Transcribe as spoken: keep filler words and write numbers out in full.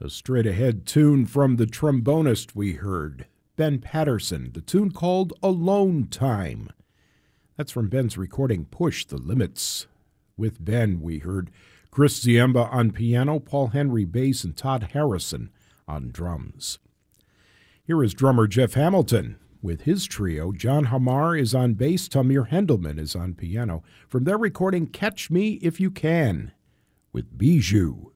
A straight-ahead tune from the trombonist we heard, Ben Patterson, the tune called Alone Time. That's from Ben's recording Push the Limits. With Ben, we heard Chris Ziemba on piano, Paul Henry bass, and Todd Harrison on drums. Here is drummer Jeff Hamilton with his trio. John Hamar is on bass, Tamir Hendelman is on piano, from their recording Catch Me If You Can with Bijou.